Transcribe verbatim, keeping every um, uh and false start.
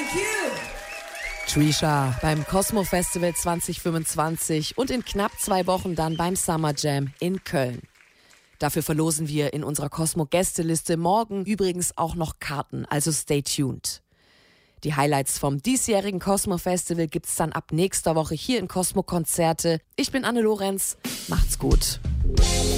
Trisha beim Cosmo Festival zwanzig fünfundzwanzig und in knapp zwei Wochen dann beim Summer Jam in Köln. Dafür verlosen wir in unserer Cosmo-Gästeliste morgen übrigens auch noch Karten, also stay tuned. Die Highlights vom diesjährigen Cosmo Festival gibt's dann ab nächster Woche hier in Cosmo Konzerte. Ich bin Anne Lorenz, macht's gut.